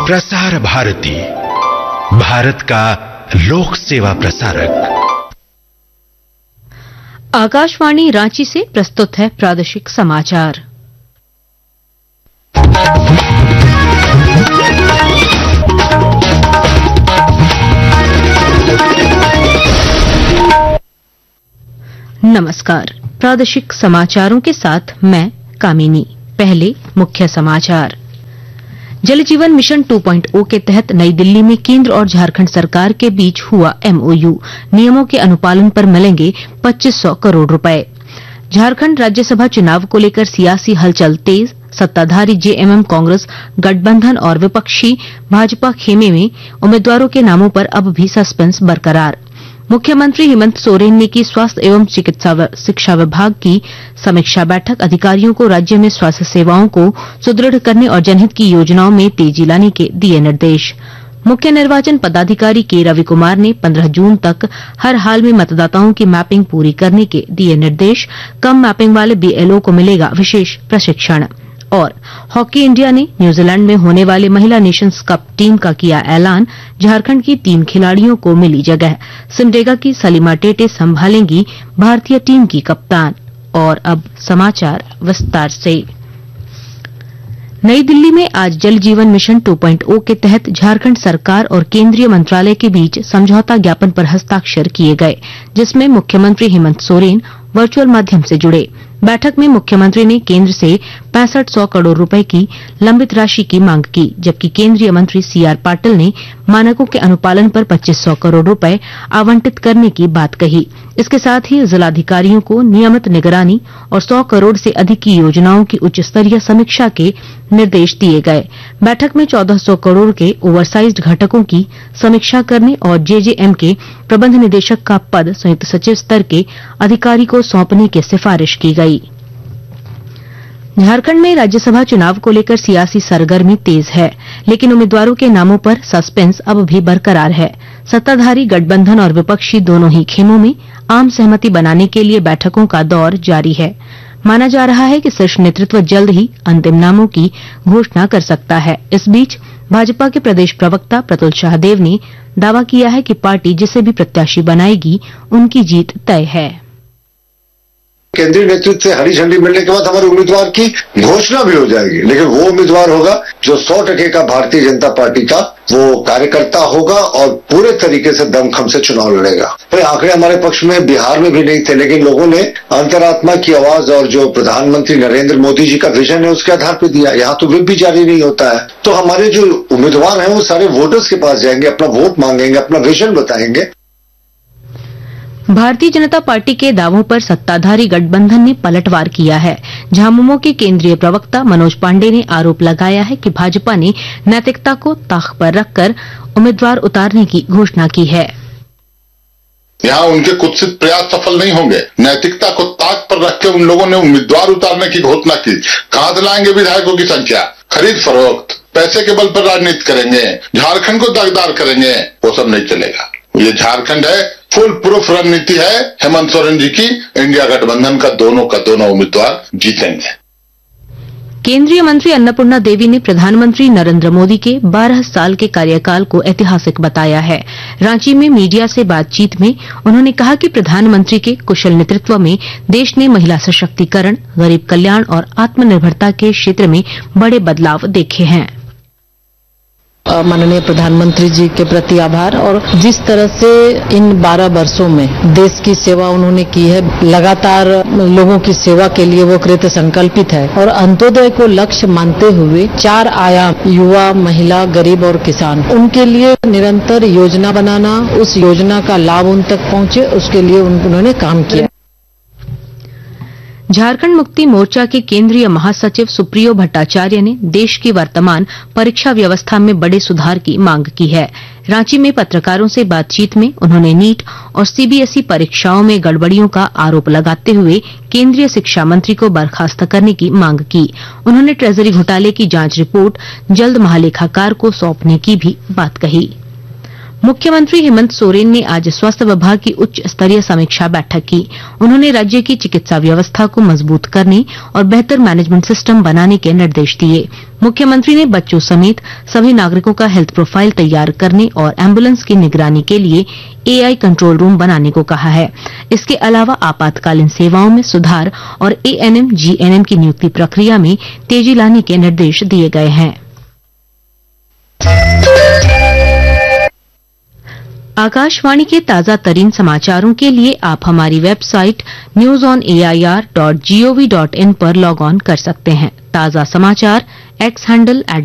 प्रसार भारती, भारत का लोक सेवा प्रसारक। आकाशवाणी रांची से प्रस्तुत है प्रादेशिक समाचार। नमस्कार, प्रादेशिक समाचारों के साथ मैं कामिनी। पहले मुख्य समाचार। जल जीवन मिशन 2.0 के तहत नई दिल्ली में केंद्र और झारखंड सरकार के बीच हुआ MOU। नियमों के अनुपालन पर मिलेंगे 2500 करोड़ रुपए। झारखंड राज्यसभा चुनाव को लेकर सियासी हलचल तेज। सत्ताधारी JMM कांग्रेस गठबंधन और विपक्षी भाजपा खेमे में उम्मीदवारों के नामों पर अब भी सस्पेंस बरकरार। मुख्यमंत्री हेमंत सोरेन ने की स्वास्थ्य एवं चिकित्सा शिक्षा विभाग की समीक्षा बैठक। अधिकारियों को राज्य में स्वास्थ्य सेवाओं को सुदृढ़ करने और जनहित की योजनाओं में तेजी लाने के दिए निर्देश। मुख्य निर्वाचन पदाधिकारी के रवि कुमार ने 15 जून तक हर हाल में मतदाताओं की मैपिंग पूरी करने के दिए निर्देश। कम मैपिंग वाले BLO को मिलेगा विशेष प्रशिक्षण। और हॉकी इंडिया ने न्यूजीलैंड में होने वाले महिला नेशंस कप टीम का किया ऐलान। झारखंड की 3 खिलाड़ियों को मिली जगह। सिमडेगा की सलीमा टेटे संभालेंगी भारतीय टीम की कप्तान। और अब समाचार विस्तार से। नई दिल्ली में आज जल जीवन मिशन 2.0 के तहत झारखंड सरकार और केंद्रीय मंत्रालय के बीच समझौता ज्ञापन पर हस्ताक्षर किए गए, जिसमें मुख्यमंत्री हेमंत सोरेन वर्चुअल माध्यम से जुड़े। बैठक में मुख्यमंत्री ने केंद्र से 6500 करोड़ रुपए की लंबित राशि की मांग की, जबकि केंद्रीय मंत्री CR पाटिल ने मानकों के अनुपालन पर 2500 करोड़ रुपए आवंटित करने की बात कही। इसके साथ ही जिलाधिकारियों को नियमित निगरानी और 100 करोड़ से अधिक की योजनाओं की उच्च स्तरीय समीक्षा के निर्देश दिए गए। बैठक में 1400 करोड़ के ओवरसाइज्ड घटकों की समीक्षा करने और JJM के प्रबंध निदेशक का पद संयुक्त सचिव स्तर के अधिकारी को सौंपने की सिफारिश की गई। झारखंड में राज्यसभा चुनाव को लेकर सियासी सरगर्मी तेज है, लेकिन उम्मीदवारों के नामों पर सस्पेंस अब भी बरकरार है। सत्ताधारी गठबंधन और विपक्षी दोनों ही खेमों में आम सहमति बनाने के लिए बैठकों का दौर जारी है। माना जा रहा है कि शीर्ष नेतृत्व जल्द ही अंतिम नामों की घोषणा कर सकता है। इस बीच भाजपा के प्रदेश प्रवक्ता प्रतुल शाहदेव ने दावा किया है कि पार्टी जिसे भी प्रत्याशी बनाएगी उनकी जीत तय है। केंद्रीय नेतृत्व से हरी झंडी मिलने के बाद हमारे उम्मीदवार की घोषणा भी हो जाएगी, लेकिन वो उम्मीदवार होगा जो 100% का भारतीय जनता पार्टी का वो कार्यकर्ता होगा और पूरे तरीके से दमखम से चुनाव लड़ेगा। आंकड़े हमारे पक्ष में बिहार में भी नहीं थे, लेकिन लोगों ने अंतरात्मा की आवाज और जो प्रधानमंत्री नरेंद्र मोदी जी का विजन है उसके आधार पर दिया। यहाँ तो व्हिप भी जारी नहीं होता है, तो हमारे जो उम्मीदवार हैं वो सारे वोटर्स के पास जाएंगे, अपना वोट मांगेंगे, अपना विजन बताएंगे। भारतीय जनता पार्टी के दावों पर सत्ताधारी गठबंधन ने पलटवार किया है। झामुमो के केंद्रीय प्रवक्ता मनोज पांडे ने आरोप लगाया है कि भाजपा ने नैतिकता को ताक पर रखकर उम्मीदवार उतारने की घोषणा की है। यहाँ उनके कुत्सित प्रयास सफल नहीं होंगे। नैतिकता को ताक पर रख के उन लोगों ने उम्मीदवार उतारने की घोषणा की। कहां से लाएंगे विधायकों की संख्या? खरीद फरोख्त, पैसे के बल पर राजनीति करेंगे, झारखंड को दागदार करेंगे, वो सब नहीं चलेगा। ये झारखंड है, फुल प्रूफ रणनीति है हेमंत सोरेन जी की। इंडिया गठबंधन का दोनों उम्मीदवार जीतेंगे। केंद्रीय मंत्री अन्नपूर्णा देवी ने प्रधानमंत्री नरेंद्र मोदी के 12 साल के कार्यकाल को ऐतिहासिक बताया है। रांची में मीडिया से बातचीत में उन्होंने कहा कि प्रधानमंत्री के कुशल नेतृत्व में देश ने महिला सशक्तिकरण, गरीब कल्याण और आत्मनिर्भरता के क्षेत्र में बड़े बदलाव देखे हैं। माननीय प्रधानमंत्री जी के प्रति आभार। और जिस तरह से इन 12 वर्षों में देश की सेवा उन्होंने की है, लगातार लोगों की सेवा के लिए वो कृत संकल्पित है और अंत्योदय को लक्ष्य मानते हुए 4 आयाम, युवा, महिला, गरीब और किसान, उनके लिए निरंतर योजना बनाना, उस योजना का लाभ उन तक पहुंचे, उसके लिए उन्होंने काम किया। झारखंड मुक्ति मोर्चा के केंद्रीय महासचिव सुप्रियो भट्टाचार्य ने देश की वर्तमान परीक्षा व्यवस्था में बड़े सुधार की मांग की है। रांची में पत्रकारों से बातचीत में उन्होंने नीट और CBSE परीक्षाओं में गड़बड़ियों का आरोप लगाते हुए केंद्रीय शिक्षा मंत्री को बर्खास्त करने की मांग की। उन्होंने ट्रेजरी घोटाले की जांच रिपोर्ट जल्द महालेखाकार को सौंपने की भी बात कही। मुख्यमंत्री हेमंत सोरेन ने आज स्वास्थ्य विभाग की उच्च स्तरीय समीक्षा बैठक की। उन्होंने राज्य की चिकित्सा व्यवस्था को मजबूत करने और बेहतर मैनेजमेंट सिस्टम बनाने के निर्देश दिए। मुख्यमंत्री ने बच्चों समेत सभी नागरिकों का हेल्थ प्रोफाइल तैयार करने और एम्बुलेंस की निगरानी के लिए एआई कंट्रोल रूम बनाने को कहा है। इसके अलावा आपातकालीन सेवाओं में सुधार और एएनएम जीएनएम की नियुक्ति प्रक्रिया में तेजी लाने के निर्देश दिए गए हैं। आकाशवाणी के ताजा तरीन समाचारों के लिए आप हमारी वेबसाइट newsonair.gov.in पर लॉग ऑन कर सकते हैं। ताजा समाचार एक्स हैंडल